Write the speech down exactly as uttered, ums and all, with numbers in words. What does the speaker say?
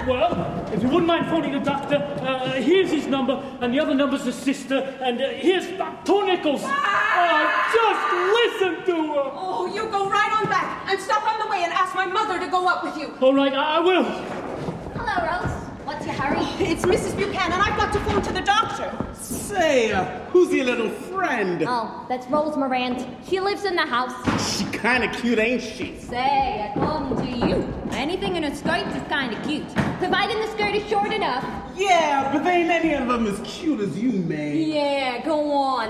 Well, if you wouldn't mind phoning the doctor, uh, here's his number, and the other number's his sister, and uh, here's Doctor Nichols. Ah! Oh, just listen to her. Oh, you go right on back and stop on the way and ask my mother to go up with you. All right, I, I will. Hello, Rose. What's your hurry? It's Missus Buchanan. I've got to phone to the doctor. Say, uh, who's your little friend? Oh, that's Rose Morant. She lives in the house. She kinda cute, ain't she? Say, according to you, anything in a skirt is kinda cute, providing the skirt is short enough. Yeah, but they ain't any of them as cute as you, man. Yeah, go on.